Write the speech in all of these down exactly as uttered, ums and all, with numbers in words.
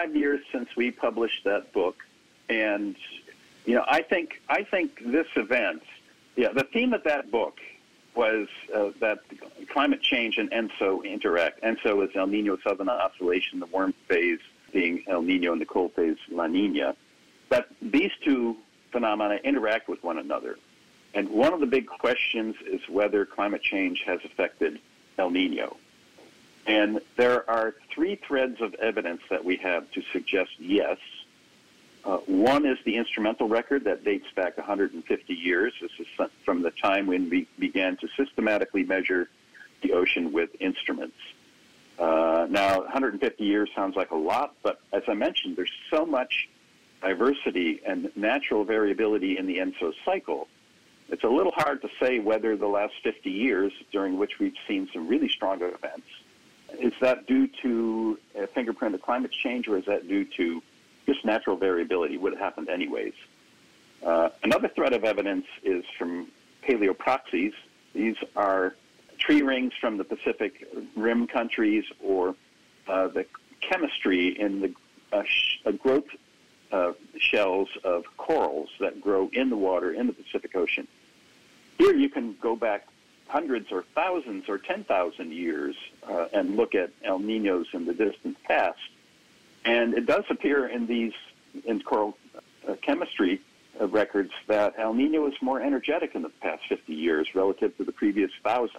five years since we published that book, and you know, I think I think this event, yeah, the theme of that book was uh, that climate change and ENSO interact. ENSO is El Nino Southern Oscillation, the warm phase being El Nino and the cold phase La Nina. That these two phenomena interact with one another. And one of the big questions is whether climate change has affected El Nino. And there are three threads of evidence that we have to suggest yes. Uh, one is the instrumental record that dates back one hundred fifty years. This is from the time when we began to systematically measure the ocean with instruments. Uh, now, one hundred fifty years sounds like a lot, but as I mentioned, there's so much diversity and natural variability in the ENSO cycle. It's a little hard to say whether the last fifty years, during which we've seen some really strong events, is that due to a fingerprint of climate change, or is that due to just natural variability? Would have happened anyways. Uh, another thread of evidence is from paleoproxies. These are tree rings from the Pacific Rim countries, or uh, the chemistry in the uh, sh- uh, growth uh, shells of corals that grow in the water in the Pacific Ocean. Here you can go back hundreds or thousands or ten thousand years uh, and look at El Ninos in the distant past. And it does appear in these in coral uh, chemistry uh, records that El Nino is more energetic in the past fifty years relative to the previous thousand.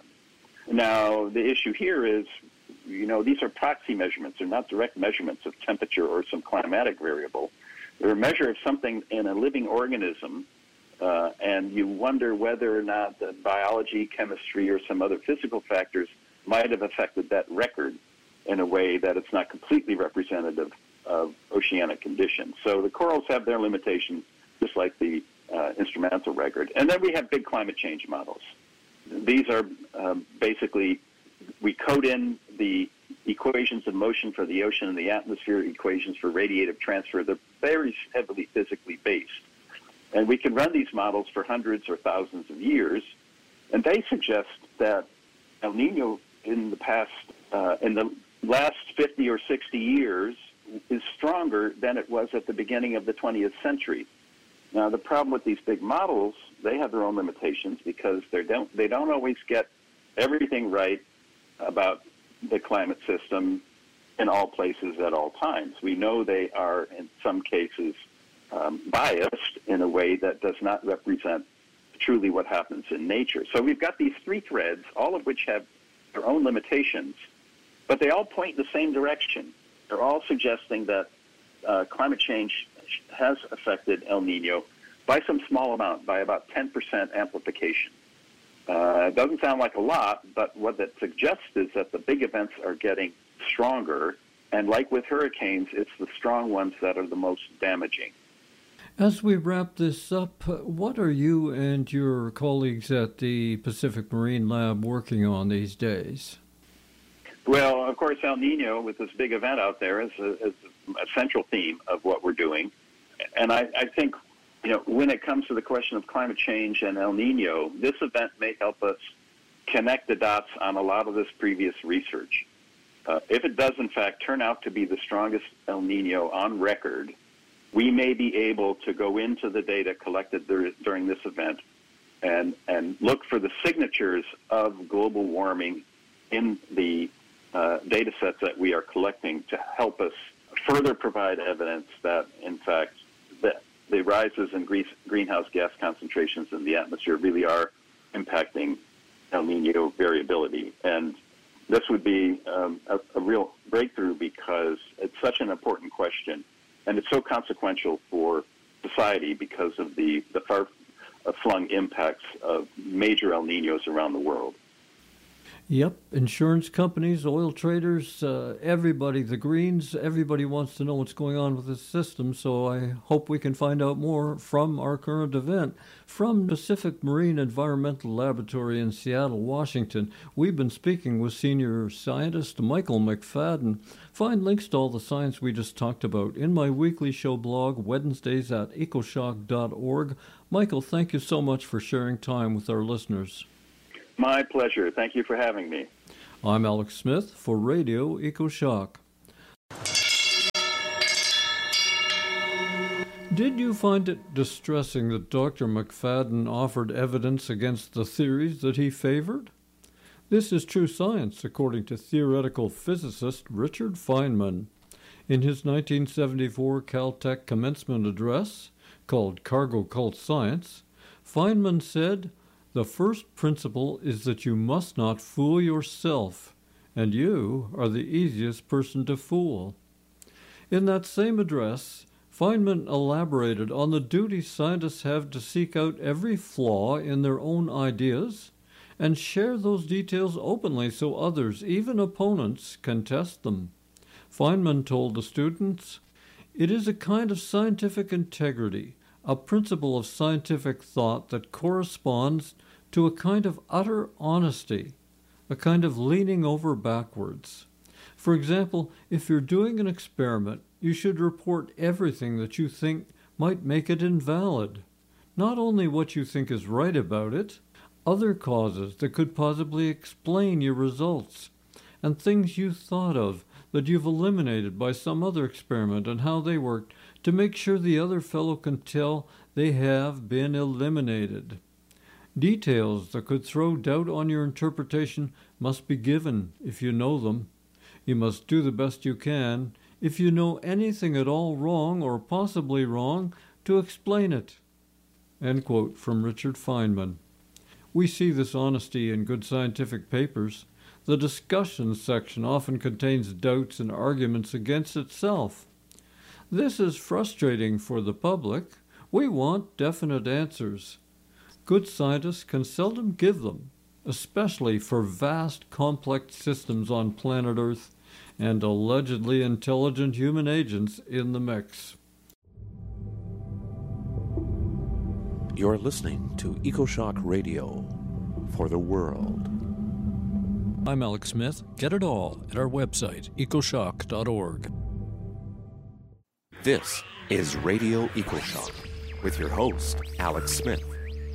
Now, the issue here is, you know, these are proxy measurements. They're not direct measurements of temperature or some climatic variable. They're a measure of something in a living organism, uh, and you wonder whether or not the biology, chemistry, or some other physical factors might have affected that record in a way that it's not completely representative of oceanic conditions. So the corals have their limitations, just like the uh, instrumental record. And then we have big climate change models. These are um, basically, we code in the equations of motion for the ocean and the atmosphere, equations for radiative transfer. They're very heavily physically based. And we can run these models for hundreds or thousands of years, and they suggest that El Nino in the past, uh, in the last fifty or sixty years is stronger than it was at the beginning of the twentieth century. Now, the problem with these big models, they have their own limitations because they don't they don't always get everything right about the climate system in all places at all times. We know they are, in some cases, um, biased in a way that does not represent truly what happens in nature. So we've got these three threads, all of which have their own limitations, but they all point in the same direction. They're all suggesting that uh, climate change has affected El Nino by some small amount, by about ten percent amplification. Uh, it doesn't sound like a lot, but what that suggests is that the big events are getting stronger, and like with hurricanes, it's the strong ones that are the most damaging. As we wrap this up, what are you and your colleagues at the Pacific Marine Lab working on these days? Well, of course, El Nino, with this big event out there, is a, is a central theme of what we're doing. And I, I think, you know, when it comes to the question of climate change and El Nino, this event may help us connect the dots on a lot of this previous research. Uh, if it does, in fact, turn out to be the strongest El Nino on record, we may be able to go into the data collected dur- during this event and, and look for the signatures of global warming in the uh, data sets that we are collecting to help us further provide evidence that, in fact, the, the rises in green, greenhouse gas concentrations in the atmosphere really are impacting El Nino variability. And this would be um, a, a real breakthrough because it's such an important question, and it's so consequential for society because of the, the far-flung impacts of major El Ninos around the world. Yep, insurance companies, oil traders, uh, everybody, the Greens, everybody wants to know what's going on with this system, so I hope we can find out more from our current event. From Pacific Marine Environmental Laboratory in Seattle, Washington, we've been speaking with senior scientist Michael McFadden. Find links to all the science we just talked about in my weekly show blog, Wednesdays at ecoshock dot org. Michael, thank you so much for sharing time with our listeners. My pleasure. Thank you for having me. I'm Alex Smith for Radio EcoShock. Did you find it distressing that Doctor McFadden offered evidence against the theories that he favored? This is true science, according to theoretical physicist Richard Feynman. In his nineteen seventy-four Caltech commencement address, called Cargo Cult Science, Feynman said, "The first principle is that you must not fool yourself, and you are the easiest person to fool." In that same address, Feynman elaborated on the duty scientists have to seek out every flaw in their own ideas and share those details openly so others, even opponents, can test them. Feynman told the students, "It is a kind of scientific integrity, a principle of scientific thought that corresponds to a kind of utter honesty, a kind of leaning over backwards. For example, if you're doing an experiment, you should report everything that you think might make it invalid, not only what you think is right about it, other causes that could possibly explain your results, and things you thought of that you've eliminated by some other experiment and how they worked, to make sure the other fellow can tell they have been eliminated. Details that could throw doubt on your interpretation must be given if you know them. You must do the best you can, if you know anything at all wrong or possibly wrong, to explain it." End quote from Richard Feynman. We see this honesty in good scientific papers. The discussion section often contains doubts and arguments against itself. This is frustrating for the public. We want definite answers. Good scientists can seldom give them, especially for vast, complex systems on planet Earth and allegedly intelligent human agents in the mix. You're listening to EcoShock Radio for the world. I'm Alex Smith. Get it all at our website, ecoshock dot org. This is Radio EcoShock with your host, Alex Smith.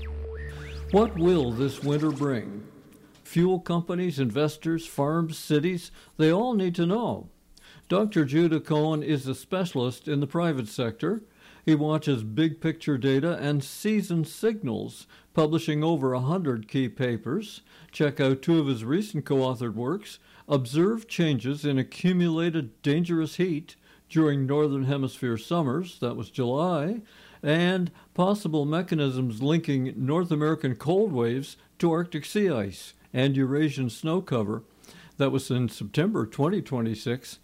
What will this winter bring? Fuel companies, investors, farms, cities, they all need to know. Doctor Judah Cohen is a specialist in the private sector. He watches big picture data and season signals, publishing over a hundred key papers. Check out two of his recent co-authored works, Observe Changes in Accumulated Dangerous Heat During Northern Hemisphere Summers, that was July, and Possible Mechanisms Linking North American Cold Waves to Arctic Sea Ice and Eurasian Snow Cover, that was in September twenty twenty-six.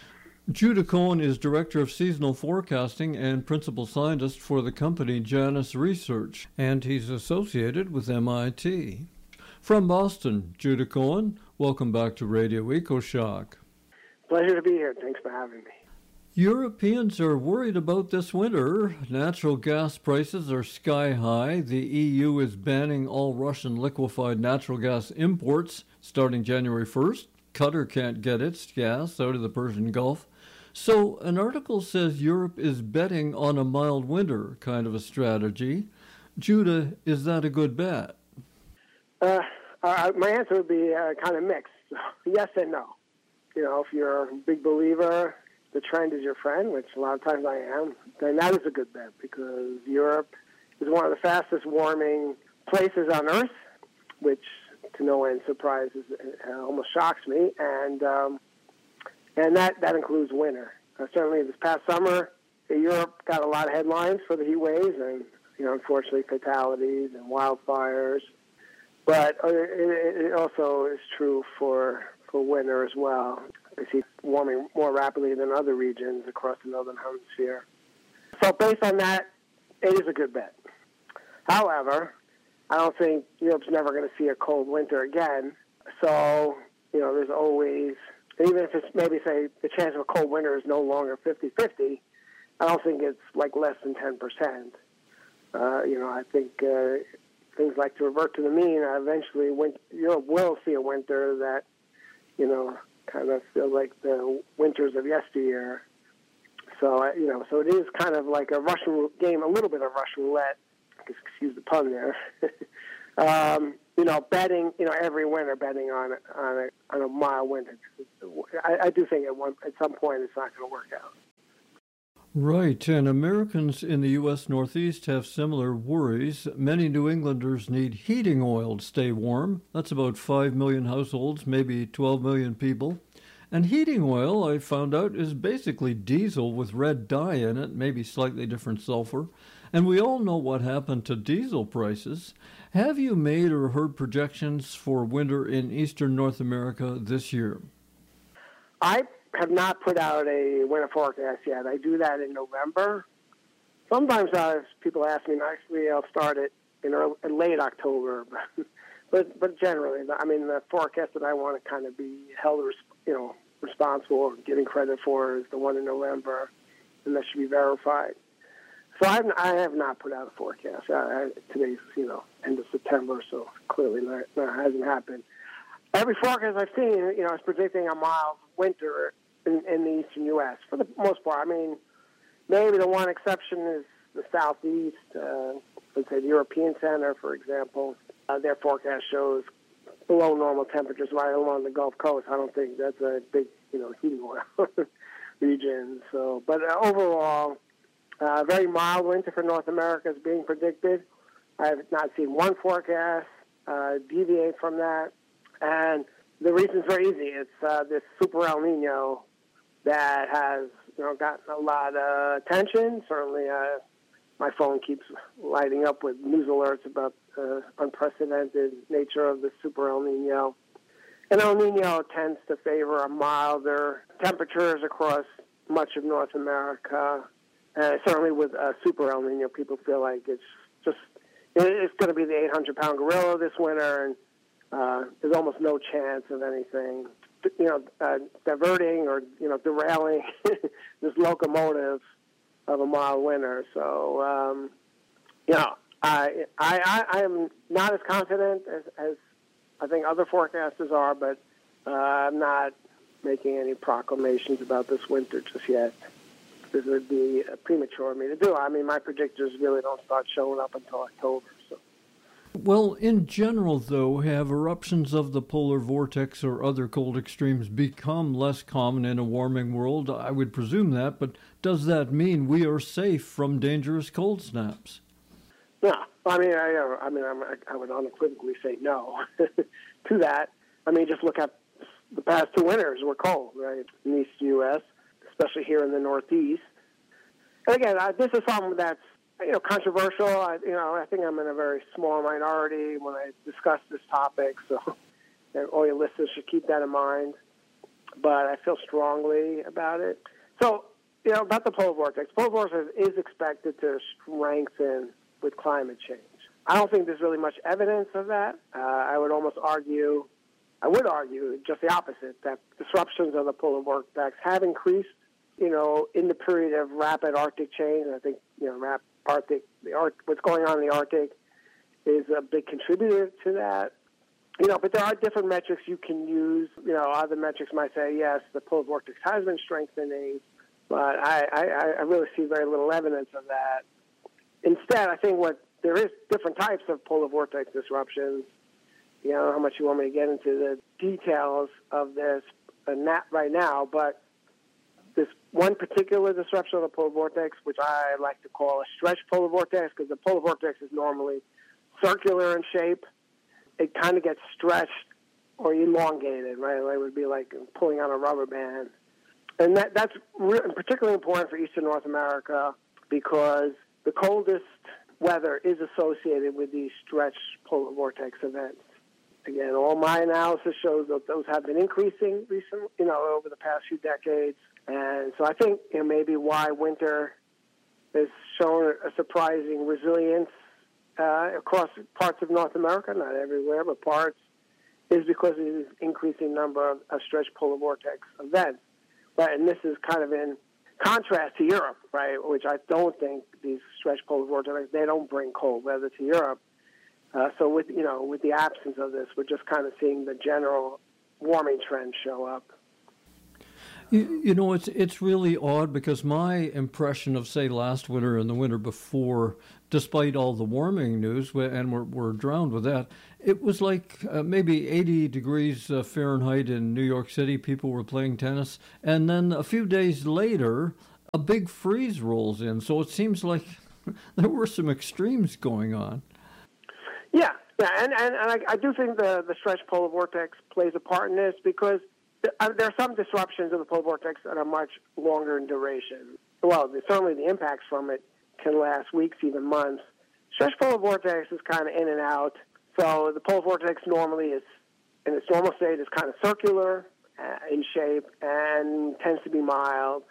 Judah Cohen is Director of Seasonal Forecasting and Principal Scientist for the company Janus Research, and he's associated with M I T. From Boston, Judah Cohen, welcome back to Radio EcoShock. Pleasure to be here. Thanks for having me. Europeans are worried about this winter. Natural gas prices are sky high. The E U is banning all Russian liquefied natural gas imports starting January first. Qatar can't get its gas out of the Persian Gulf. So an article says Europe is betting on a mild winter, kind of a strategy. Judah, is that a good bet? Uh, uh, my answer would be uh, kind of mixed. Yes and no. You know, if you're a big believer, the trend is your friend, which a lot of times I am, then that is a good bet because Europe is one of the fastest warming places on Earth, which to no end surprises, uh, almost shocks me, and um, and that, that includes winter. Uh, certainly this past summer, Europe got a lot of headlines for the heat waves and, you know, unfortunately fatalities and wildfires. But uh, it, it also is true for for winter as well. We see warming more rapidly than other regions across the northern hemisphere. So based on that, it is a good bet. However, I don't think Europe's never going to see a cold winter again. So, you know, there's always, even if it's maybe say the chance of a cold winter is no longer fifty-fifty, I don't think it's like less than ten percent. Uh, you know, I think uh, things like to revert to the mean, eventually winter, Europe will see a winter that, you know, kind of feel like the winters of yesteryear. So, you know, so it is kind of like a Russian game, a little bit of Russian roulette, excuse the pun there. um, you know, betting, you know, every winter betting on on a, on a mild winter. I, I do think at one at some point it's not going to work out. Right, and Americans in the U S. Northeast have similar worries. Many New Englanders need heating oil to stay warm. That's about five million households, maybe twelve million people. And heating oil, I found out, is basically diesel with red dye in it, maybe slightly different sulfur. And we all know what happened to diesel prices. Have you made or heard projections for winter in eastern North America this year? I have not put out a winter forecast yet. I do that in November. Sometimes uh, if people ask me nicely, I'll start it in, early, in late October. but but generally, I mean, the forecast that I want to kind of be held, you know, responsible or getting credit for is the one in November, and that should be verified. So I have, I have not put out a forecast. I, I, today's, you know, end of September, so clearly that, that hasn't happened. Every forecast I've seen, you know, is predicting a mild winter in, in the eastern U S for the most part. I mean, maybe the one exception is the southeast. Uh, let's say the European Center, for example. Uh, their forecast shows below normal temperatures right along the Gulf Coast. I don't think that's a big, you know, heating oil region. So, but uh, overall, uh, very mild winter for North America is being predicted. I have not seen one forecast uh, deviate from that. And the reason's very easy. It's uh, this Super El Nino that has, you know, gotten a lot of attention. Certainly, uh, my phone keeps lighting up with news alerts about the uh, unprecedented nature of the Super El Nino. And El Nino tends to favor a milder temperatures across much of North America. Uh, certainly with uh, Super El Nino, people feel like it's just, it's going to be the eight hundred pound gorilla this winter, and Uh, there's almost no chance of anything, you know, uh, diverting or, you know, derailing this locomotive of a mild winter. So, um, you know, I, I, I am not as confident as, as I think other forecasters are, but uh, I'm not making any proclamations about this winter just yet. This would be premature of me to do. I mean, my predictors really don't start showing up until October, so. Well, in general, though, have eruptions of the polar vortex or other cold extremes become less common in a warming world? I would presume that, but does that mean we are safe from dangerous cold snaps? No. I mean, I, I mean, I'm, I would unequivocally say no to that. I mean, just look at the past two winters were cold, right, in the East U S, especially here in the Northeast. And again, I, this is something that's, you know, controversial. I, you know, I think I'm in a very small minority when I discuss this topic, so and all your listeners should keep that in mind. But I feel strongly about it. So, you know, about the polar vortex. Polar vortex is expected to strengthen with climate change. I don't think there's really much evidence of that. Uh, I would almost argue, I would argue just the opposite, that disruptions of the polar vortex have increased, you know, in the period of rapid Arctic change. I think, you know, rapid Arctic, the Arctic, what's going on in the Arctic is a big contributor to that. You know, but there are different metrics you can use. You know, other metrics might say, yes, the polar vortex has been strengthening, but I, I, I really see very little evidence of that. Instead, I think what there is different types of polar vortex disruptions. You know, how much you want me to get into the details of this uh, not right now, but this one particular disruption of the polar vortex, which I like to call a stretch polar vortex, because the polar vortex is normally circular in shape. It kind of gets stretched or elongated, right? It would be like pulling on a rubber band. And that, that's re- particularly important for eastern North America because the coldest weather is associated with these stretch polar vortex events. Again, all my analysis shows that those have been increasing recently, you know, over the past few decades. And so I think, you know, maybe why winter has shown a surprising resilience uh, across parts of North America, not everywhere, but parts, is because of this increasing number of, of stretch polar vortex events. Right, and this is kind of in contrast to Europe, right, which I don't think these stretch polar vortex, they don't bring cold weather to Europe. Uh, so with, you know, with the absence of this, we're just kind of seeing the general warming trend show up. You, you know, it's it's really odd because my impression of, say, last winter and the winter before, despite all the warming news, and we're, we're drowned with that, it was like uh, maybe eighty degrees uh, Fahrenheit in New York City. People were playing tennis. And then a few days later, a big freeze rolls in. So it seems like there were some extremes going on. Yeah, yeah, and, and, and I, I do think the, the stretch polar vortex plays a part in this because there are, there are some disruptions of the polar vortex that are much longer in duration. Well, the, certainly the impacts from it can last weeks, even months. Stretch polar vortex is kind of in and out. So the polar vortex normally is, in its normal state, is kind of circular uh, in shape and tends to be mild.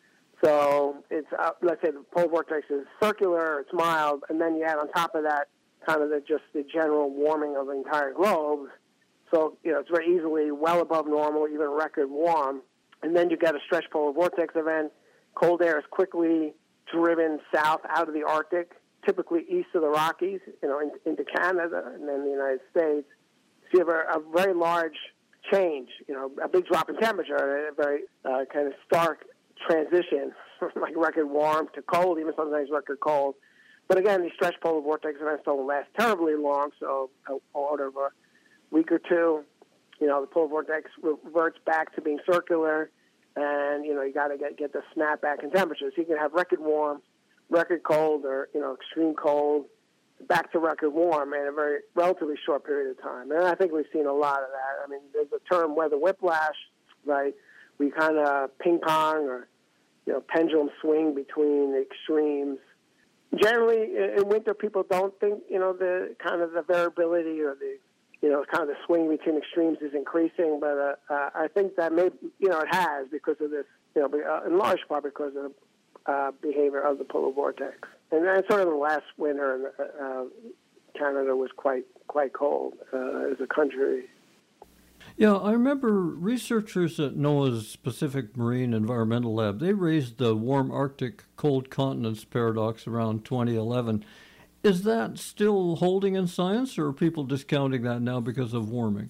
So it's, uh, let's say the polar vortex is circular, it's mild, and then you add on top of that kind of the, just the general warming of the entire globe. So, you know, it's very easily well above normal, even record warm. And then you get a stretch polar vortex event. Cold air is quickly driven south out of the Arctic, typically east of the Rockies, you know, in, into Canada and then the United States. So you have a, a very large change, you know, a big drop in temperature, a very uh, kind of stark transition from like record warm to cold, even sometimes record cold. But again, these stretch polar vortex events don't last terribly long, so a order of a week or two, you know, the polar vortex reverts back to being circular, and, you know, you got to get get the snapback in temperatures. You can have record warm, record cold, or, you know, extreme cold, back to record warm in a very relatively short period of time. And I think we've seen a lot of that. I mean, there's a term, weather whiplash, right? We kind of ping-pong or, you know, pendulum swing between the extremes. Generally, in winter, people don't think, you know, the kind of the variability or the, you know, kind of the swing between extremes is increasing. But uh, uh, I think that maybe, you know, it has because of this, you know, uh, in large part because of the uh, behavior of the polar vortex. And then sort of the last winter, uh, Canada was quite quite cold uh, as a country. Yeah, I remember researchers at NOAA's Pacific Marine Environmental Lab, they raised the warm Arctic cold continents paradox around twenty eleven. Is that still holding in science, or are people discounting that now because of warming?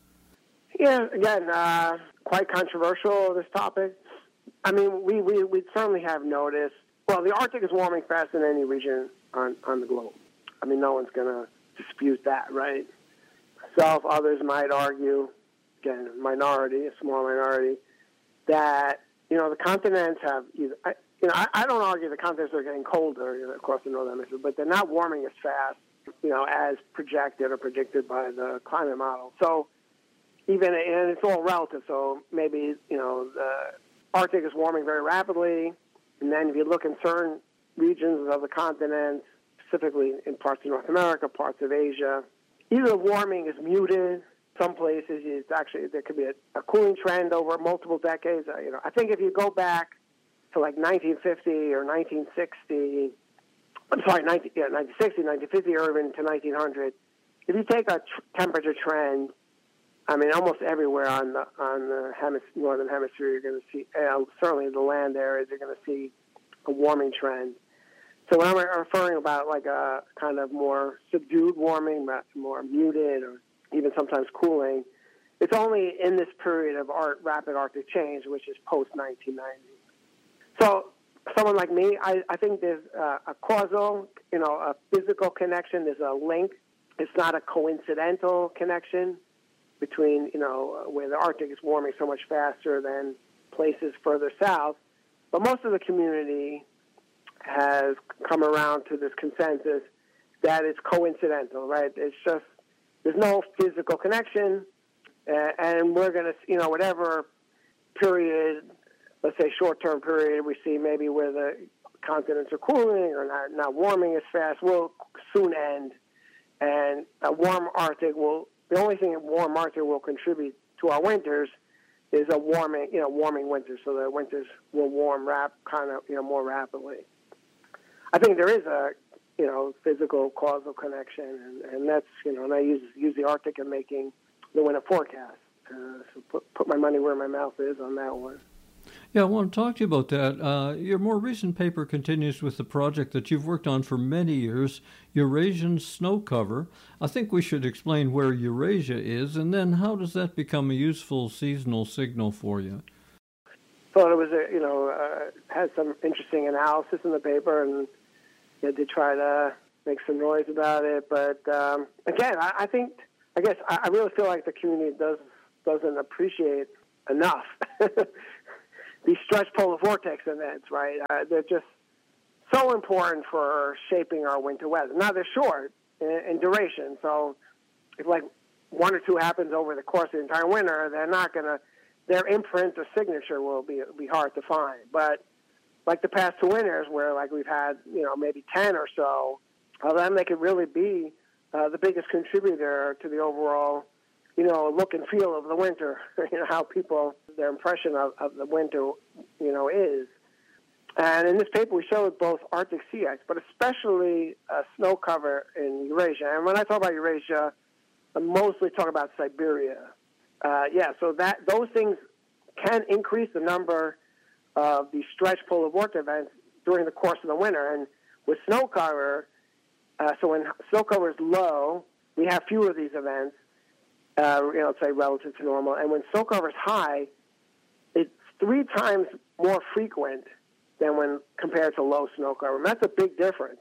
Yeah, again, uh, quite controversial, this topic. I mean, we, we, we certainly have noticed, well, the Arctic is warming faster than any region on, on the globe. I mean, no one's going to dispute that, right? Myself, others might argue, again, minority, a small minority, that, you know, the continents have either, I, you know, I, I don't argue the continents are getting colder, you know, across the northern hemisphere, but they're not warming as fast, you know, as projected or predicted by the climate model. So even, and it's all relative, so maybe, you know, the Arctic is warming very rapidly, and then if you look in certain regions of the continent, specifically in parts of North America, parts of Asia, either the warming is muted. Some places, it's actually there could be a, a cooling trend over multiple decades. Uh, you know, I think if you go back to like nineteen fifty or nineteen sixty, I'm sorry, nineteen, yeah, nineteen sixty, nineteen fifty, or even to nineteen hundred, if you take a tr- temperature trend, I mean, almost everywhere on the on the hemis- northern hemisphere, you're going to see, uh, certainly in the land areas, you're going to see a warming trend. So when I'm referring about like a kind of more subdued warming, more muted, or even sometimes cooling, it's only in this period of art, rapid Arctic change, which is post nineteen ninety. So someone like me, I, I think there's uh, a causal, you know, a physical connection. There's a link. It's not a coincidental connection between, you know, where the Arctic is warming so much faster than places further south. But most of the community has come around to this consensus that it's coincidental, right? It's just, there's no physical connection, uh, and we're going to, you know, whatever period, let's say short-term period, we see maybe where the continents are cooling or not, not warming as fast, will soon end. And a warm Arctic will, the only thing a warm Arctic will contribute to our winters is a warming, you know, warming winter, so the winters will warm rap, kind of, you know, more rapidly. I think there is a, you know, physical causal connection, and, and that's, you know, and I use use the Arctic in making the winter forecast. Uh, so put put my money where my mouth is on that one. Yeah, I want to talk to you about that. Uh, your more recent paper continues with the project that you've worked on for many years, Eurasian snow cover. I think we should explain where Eurasia is, and then how does that become a useful seasonal signal for you? Thought it was, a, you know, uh, had some interesting analysis in the paper, and you know, did try to make some noise about it. But um, again, I, I think, I guess, I, I really feel like the community does doesn't appreciate enough these stretch polar vortex events, right? Uh, they're just so important for shaping our winter weather. Now, they're short in, in duration, so if like one or two happens over the course of the entire winter, they're not going to, their imprint or signature will be be hard to find. But like the past two winters where like we've had, you know, maybe ten or so, well, then they could really be uh, the biggest contributor to the overall, you know, look and feel of the winter, you know, how people, their impression of, of the winter, you know, is. And in this paper, we showed both Arctic sea ice, but especially uh, snow cover in Eurasia. And when I talk about Eurasia, I mostly talk about Siberia. Uh, yeah, so that those things can increase the number of these stretch polar vortex events during the course of the winter. And with snow cover, uh, so when snow cover is low, we have fewer of these events, uh, you know, let's say relative to normal. And when snow cover is high, it's three times more frequent than when compared to low snow cover. And that's a big difference.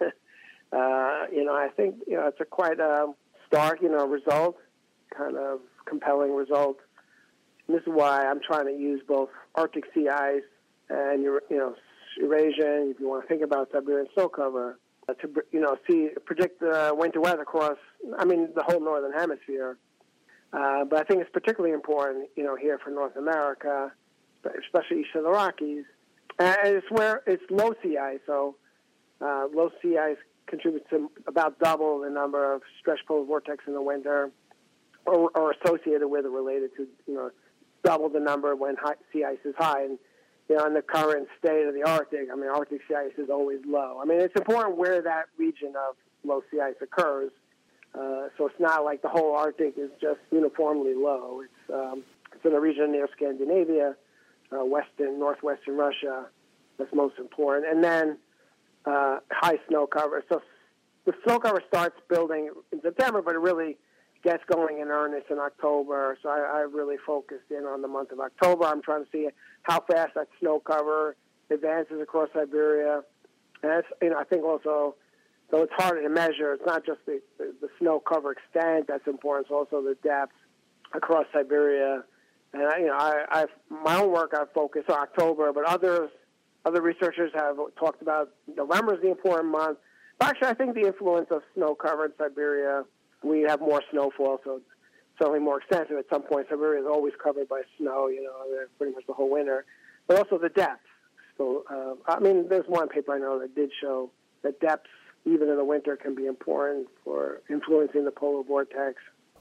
uh, you know, I think, you know, it's a quite uh, stark, you know, result, kind of compelling result. And this is why I'm trying to use both Arctic sea ice and, you know, Eurasia, if you want to think about Siberian snow cover, uh, to, you know, see, predict the winter weather across, I mean, the whole northern hemisphere. Uh, but I think it's particularly important, you know, here for North America, especially east of the Rockies. And it's where it's low sea ice, so uh, low sea ice contributes to about double the number of stretch polar vortex in the winter, or, or associated with or related to, you know, double the number when high, sea ice is high. And, you know, in the current state of the Arctic, I mean, Arctic sea ice is always low. I mean, it's important where that region of low sea ice occurs. Uh, so it's not like the whole Arctic is just uniformly low. It's, um, it's in a region near Scandinavia, uh, western, northwestern Russia. That's most important. And then uh, high snow cover. So the snow cover starts building in September, but it really gets going in earnest in October. So I, I really focused in on the month of October. I'm trying to see how fast that snow cover advances across Siberia. And that's, you know, I think also, though it's harder to measure, it's not just the, the, the snow cover extent that's important, it's also the depth across Siberia. And I, you know, I, I've my own work I've focused on October, but others, other researchers have talked about November is the important month. But actually, I think the influence of snow cover in Siberia, we have more snowfall, so it's certainly more extensive. At some point, Siberia is always covered by snow, you know, pretty much the whole winter. But also the depth. So, uh, I mean, there's one paper I know that did show that depths, even in the winter, can be important for influencing the polar vortex.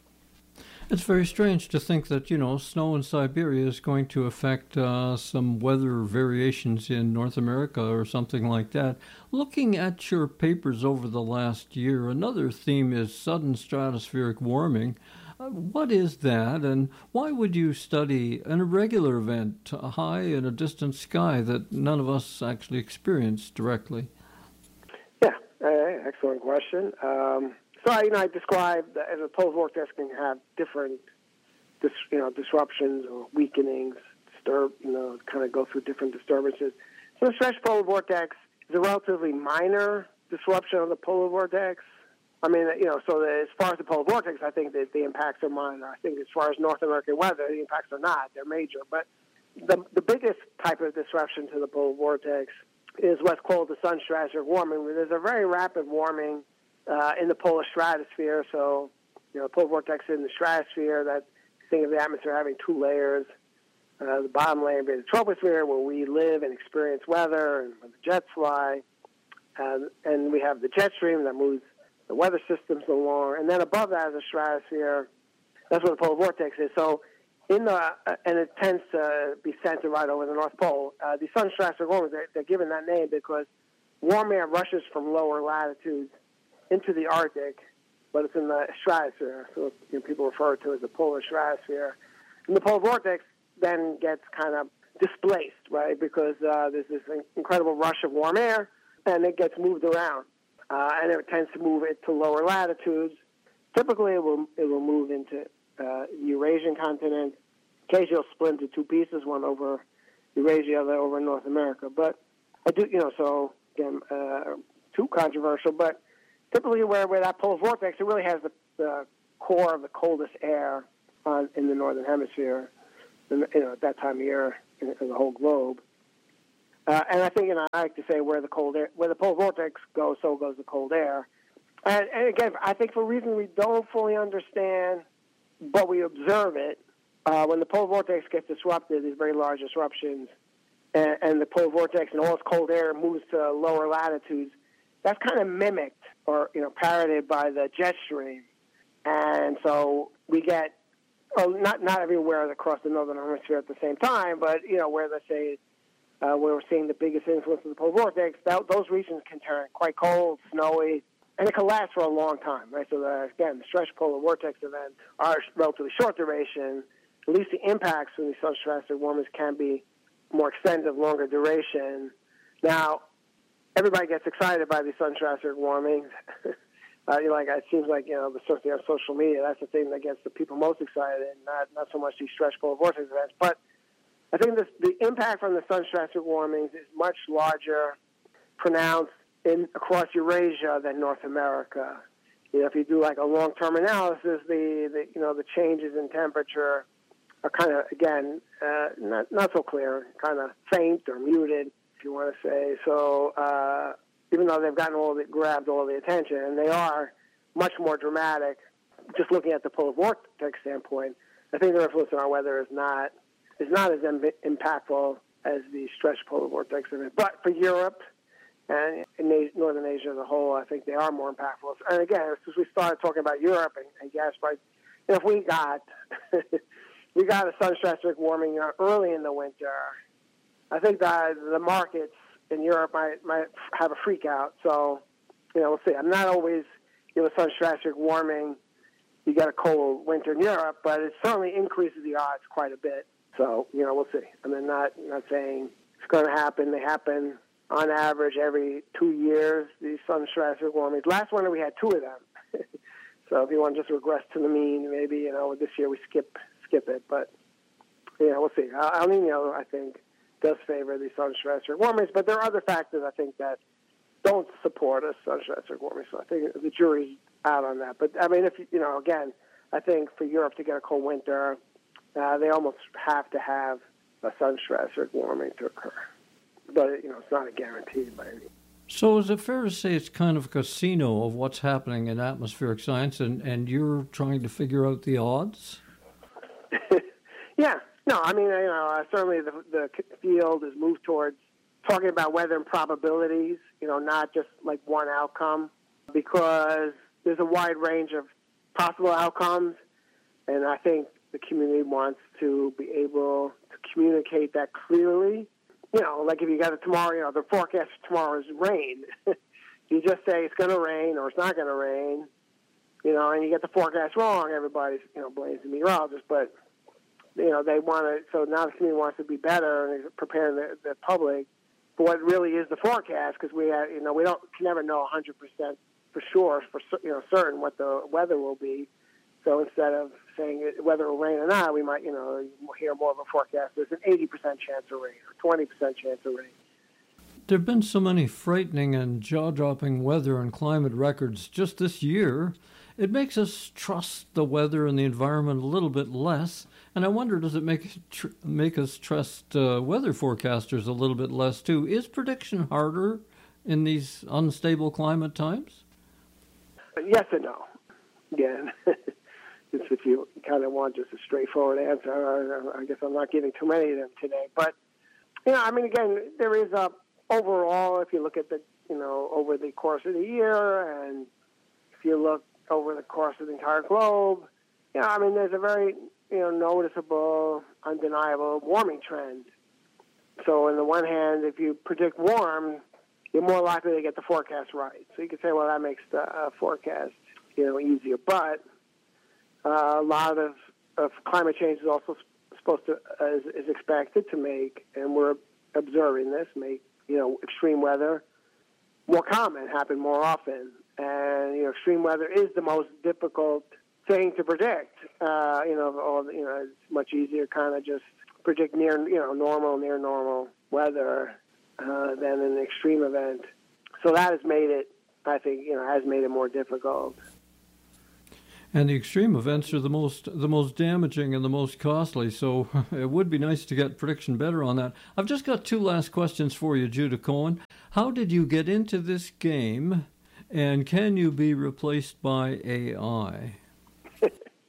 It's very strange to think that, you know, snow in Siberia is going to affect uh, some weather variations in North America or something like that. Looking at your papers over the last year, another theme is sudden stratospheric warming. Uh, what is that, and why would you study an irregular event high in a distant sky that none of us actually experience directly? Yeah, uh, excellent question. Um, so, you know, I described that as a polar vortex can have different, dis, you know, disruptions or weakenings, disturb, you know, kind of go through different disturbances. So, the stretch polar vortex is a relatively minor disruption of the polar vortex. I mean, you know, so that as far as the polar vortex, I think that the impacts are minor. I think as far as North American weather, the impacts are not. They're major. But the the biggest type of disruption to the polar vortex is what's called the sun stratospheric warming, where there's a very rapid warming uh, in the polar stratosphere. So, you know, the polar vortex in the stratosphere, that think of the atmosphere having two layers. Uh, the bottom layer being the troposphere, where we live and experience weather and where the jets fly. Uh, and we have the jet stream that moves the weather systems along. And then above that is the stratosphere. That's where the polar vortex is. So, in the, uh, and it tends to be centered right over the North Pole. Uh, the sun stratospheric warming, they're, they're given that name because warm air rushes from lower latitudes into the Arctic, but it's in the stratosphere. So, you know, people refer to it as the polar stratosphere. And the polar vortex then gets kind of displaced, right, because uh, there's this incredible rush of warm air, and it gets moved around. Uh, and it tends to move it to lower latitudes. Typically, it will it will move into uh, the Eurasian continent. Occasionally, it'll split into two pieces, one over Eurasia, the other over North America. But I do, you know, so again, uh, too controversial. But typically, where, where that polar vortex, it really has the, the core of the coldest air on, in the northern hemisphere. And, you know, at that time of year, in the whole globe. Uh, and I think, you know, I like to say where the cold air, where the polar vortex goes, so goes the cold air. And, and again, I think for reasons we don't fully understand, but we observe it, uh, when the polar vortex gets disrupted, these very large disruptions, and, and the polar vortex and all its cold air moves to lower latitudes, that's kind of mimicked or, you know, parroted by the jet stream. And so we get, well, not not everywhere across the northern hemisphere at the same time, but, you know, where, let's say, uh, where we're seeing the biggest influence of the polar vortex, that, those regions can turn quite cold, snowy, and it can last for a long time, right? So, the, again, the stretch polar vortex events are relatively short duration. At least the impacts from these substochastic warmings can be more extended, longer duration. Now, everybody gets excited by these substochastic warmings. uh, you know, like it seems like, you know, certainly on social media, that's the thing that gets the people most excited, not not so much these stretch polar vortex events. But I think this, the impact from the substochastic warmings is much larger, pronounced in across Eurasia than North America. You know, if you do like a long-term analysis, the, the you know the changes in temperature are kind of, again, uh, not not so clear, kind of faint or muted, if you want to say. So uh, even though they've gotten all the grabbed all the attention, and they are much more dramatic, just looking at the polar vortex standpoint, I think their influence on our weather is not is not as im- impactful as the stretch polar vortex event. But for Europe and in Northern Asia as a whole, I think they are more impactful. And again, since we started talking about Europe and, and gas prices, if we got we got a substochastic warming early in the winter, I think that the markets in Europe might might have a freak out. So, you know, we'll see. I'm not always, you know, substochastic warming, you get a cold winter in Europe, but it certainly increases the odds quite a bit. So, you know, we'll see. I mean, not not saying it's going to happen. They happen on average every two years, these substochastic warmings. Last winter we had two of them. So if you want to just regress to the mean, maybe, you know, this year we skip skip it. But, you know, we'll see. El Nino, I think, does favor these substochastic warmings, but there are other factors, I think, that don't support a substochastic warming. So I think the jury's out on that. But, I mean, if you know, again, I think for Europe to get a cold winter, uh, they almost have to have a substochastic warming to occur. But, you know, it's not a guarantee by any. So is it fair to say it's kind of a casino of what's happening in atmospheric science, and, and you're trying to figure out the odds? Yeah. No, I mean, you know, uh, certainly the, the field has moved towards talking about weather and probabilities, you know, not just like one outcome, because there's a wide range of possible outcomes, and I think the community wants to be able to communicate that clearly. You know, like if you got it tomorrow, you know, the forecast for tomorrow is rain. You just say it's going to rain or it's not going to rain, you know, and you get the forecast wrong, everybody's, you know, blames the meteorologist. But, you know, they want to, so now the community wants to be better and preparing the, the public for what really is the forecast, because we, have, you know, we don't can never know one hundred percent for sure, for, you know, certain what the weather will be. So instead of saying whether it will rain or not, we might, you know, hear more of a forecast. There's an eighty percent chance of rain or twenty percent chance of rain. There have been so many frightening and jaw-dropping weather and climate records just this year. It makes us trust the weather and the environment a little bit less. And I wonder, does it make tr- make us trust uh, weather forecasters a little bit less, too? Is prediction harder in these unstable climate times? Yes and no. Again, if you kind of want just a straightforward answer, I guess I'm not giving too many of them today. But, you know, I mean, again, there is a, overall, if you look at the, you know, over the course of the year, and if you look over the course of the entire globe, you know, I mean, there's a very, you know, noticeable, undeniable warming trend. So on the one hand, if you predict warm, you're more likely to get the forecast right. So you could say, well, that makes the uh, forecast, you know, easier. But uh, a lot of, of climate change is also supposed to, uh, is, is expected to make, and we're observing this, make, you know, extreme weather more common, happen more often. And, you know, extreme weather is the most difficult thing to predict. Uh, you know, all, you know, it's much easier kind of just predict near, you know, normal, near normal weather uh, than an extreme event. So that has made it, I think, you know, has made it more difficult. And the extreme events are the most the most damaging and the most costly, so it would be nice to get prediction better on that. I've just got two last questions for you, Judah Cohen. How did you get into this game, and can you be replaced by A I? All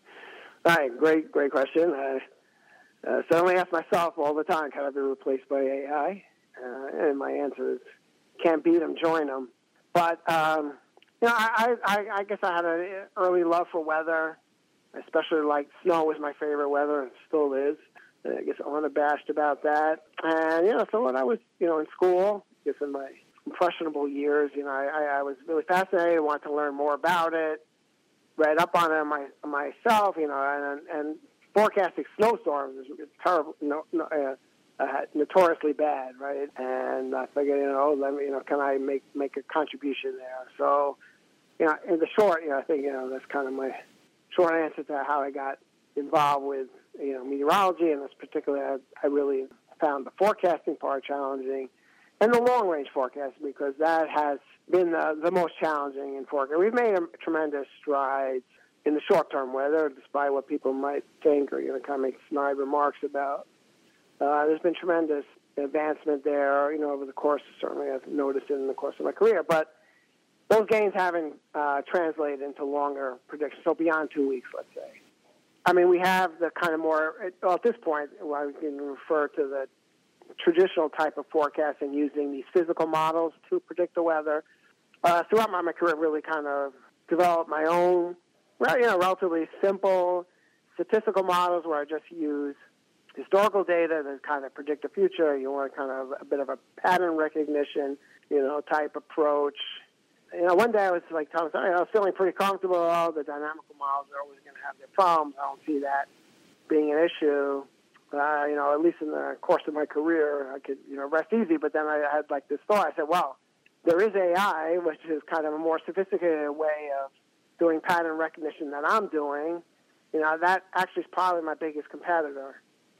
right, great, great question. I uh, certainly ask myself all the time, can I be replaced by A I? Uh, and my answer is, can't beat them, join them. But, um, you know, I, I, I guess I had an early love for weather, especially like snow was my favorite weather and still is. I guess I'm unabashed about that. And, you know, so when I was, you know, in school, I guess in my impressionable years, you know, I, I was really fascinated, wanted to learn more about it, read up on it my, myself, you know, and, and forecasting snowstorms is terrible, no, no, uh, uh, notoriously bad, right? And I figured, you know, let me, you know, can I make make a contribution there? So, you know, in the short, you know, I think, you know, that's kind of my short answer to how I got involved with, you know, meteorology, and this particularly, I, I really found the forecasting part challenging, and the long-range forecasting, because that has been the, the most challenging in forecasting. We've made a tremendous strides in the short-term weather, despite what people might think or, you know, kind of make snide remarks about. Uh, there's been tremendous advancement there, you know, over the course, certainly I've noticed it in the course of my career, but those gains haven't uh, translated into longer predictions, so beyond two weeks, let's say. I mean, we have the kind of more, well, at this point, well, we can refer to the traditional type of forecasting using these physical models to predict the weather. Uh, throughout my, my career, really kind of developed my own, well, you know, relatively simple statistical models where I just use historical data to kind of predict the future. You want kind of a bit of a pattern recognition, you know, type approach. You know, one day I was like telling myself, I was feeling pretty comfortable. Oh, the dynamical models are always going to have their problems. I don't see that being an issue. Uh, you know, at least in the course of my career, I could, you know, rest easy. But then I had like this thought. I said, well, there is A I, which is kind of a more sophisticated way of doing pattern recognition than I'm doing. You know, that actually is probably my biggest competitor.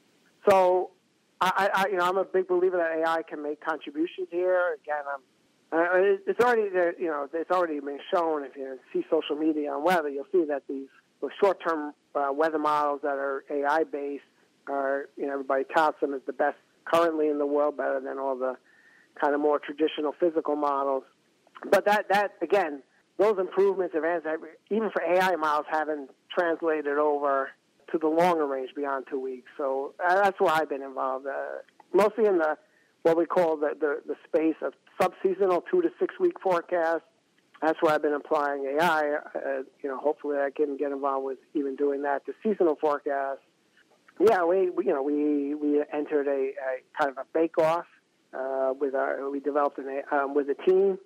So, I, I, you know, I'm a big believer that A I can make contributions here. Again, I'm, uh, it's already, you know, it's already been shown. If you see social media on weather, you'll see that these, these short-term uh, weather models that are A I-based are, you know, everybody touts them as the best currently in the world, better than all the kind of more traditional physical models. But that, that again, those improvements, advances, even for A I models, haven't translated over to the longer range beyond two weeks. So uh, that's where I've been involved, uh, mostly in the what we call the, the, the space of subseasonal two to six week forecasts. That's where I've been applying A I. Uh, you know, hopefully I can get involved with even doing that, the seasonal forecast. Yeah, we, we you know we we entered a, a kind of a bake off uh, with our we developed an um, with a team.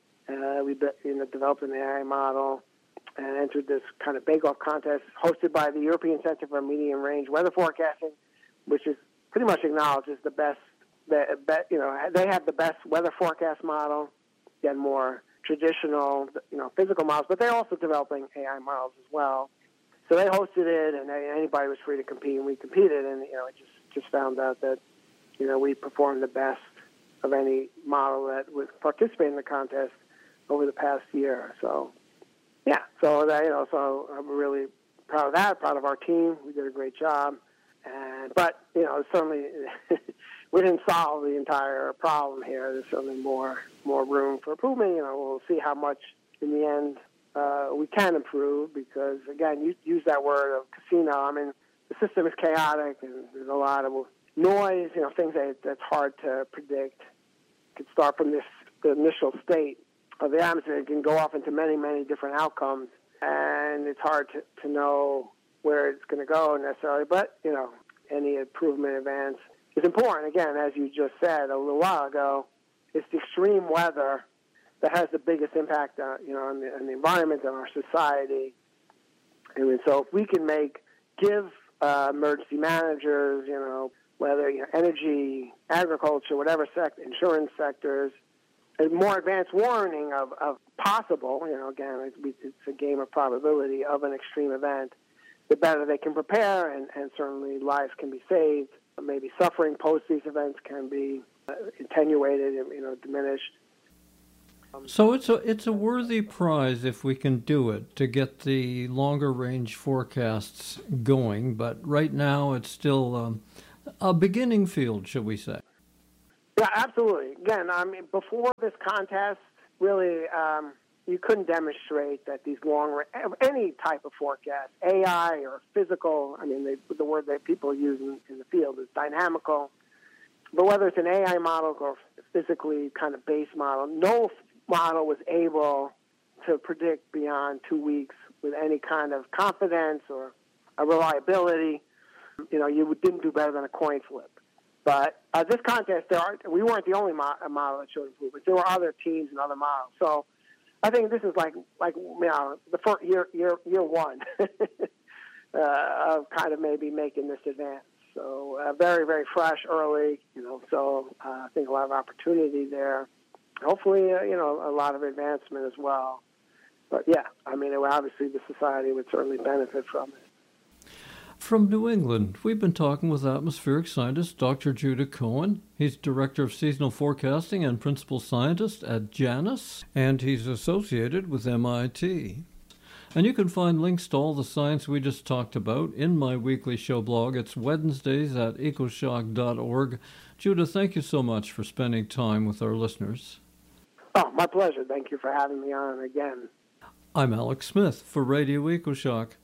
Uh, we you know developed an A I model and entered this kind of bake-off contest hosted by the European Center for Medium-Range Weather Forecasting, which is pretty much acknowledged as the best. The, you know, they have the best weather forecast model, and more traditional, you know, physical models, but they're also developing A I models as well. So they hosted it, and anybody was free to compete, and we competed, and you know, it just just found out that you know we performed the best of any model that was participating in the contest over the past year. So. Yeah, so that, you know, so I'm really proud of that. Proud of our team. We did a great job, and but you know, certainly we didn't solve the entire problem here. There's certainly more more room for improvement. You know, we'll see how much in the end uh, we can improve because again, you use that word of casino. I mean, the system is chaotic and there's a lot of noise. You know, things that that's hard to predict. It could start from this the initial state of the atmosphere. It can go off into many, many different outcomes, and it's hard to, to know where it's going to go necessarily. But, you know, any improvement advance is important. Again, as you just said a little while ago, it's the extreme weather that has the biggest impact on, you know, on the, on the environment, on our society. And so if we can make, give uh, emergency managers, you know, whether you know, energy, agriculture, whatever sector, insurance sectors, a more advanced warning of, of possible, you know, again, it's, it's a game of probability of an extreme event, the better they can prepare, and, and certainly lives can be saved. Maybe suffering post these events can be uh, attenuated and, you know, diminished. So it's a it's a worthy prize if we can do it to get the longer range forecasts going. But right now it's still um, a beginning field, shall we say? Yeah, absolutely. Again, I mean, before this contest, really, um, you couldn't demonstrate that these long any type of forecast, A I or physical. I mean, they, the word that people use in, in the field is dynamical. But whether it's an A I model or physically kind of base model, no model was able to predict beyond two weeks with any kind of confidence or a reliability. You know, you didn't do better than a coin flip. But uh, this contest, there are, we weren't the only mo- model that showed improvement. There were other teams and other models. So I think this is like, like you know, the first year, year, year one uh, of kind of maybe making this advance. So uh, very, very fresh, early. You know, so uh, I think a lot of opportunity there. Hopefully, uh, you know, a lot of advancement as well. But yeah, I mean, it would, obviously the society would certainly benefit from it. From New England, we've been talking with atmospheric scientist Doctor Judah Cohen. He's Director of Seasonal Forecasting and Principal Scientist at Janus, and he's associated with M I T. And you can find links to all the science we just talked about in my weekly show blog. It's Wednesdays at ecoshock dot org. Judah, thank you so much for spending time with our listeners. Oh, my pleasure. Thank you for having me on again. I'm Alex Smith for Radio EcoShock.